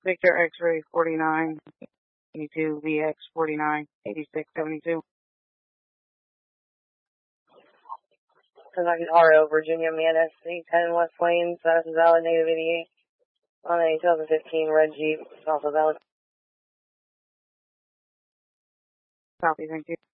Victor X-ray 49, 82 VX 49, 86, 72. Kentucky RO, Virginia Manus, C10 West Plains, South of Valid, Native 88. On a 2015 red Jeep, South of Valid. Copy, thank you.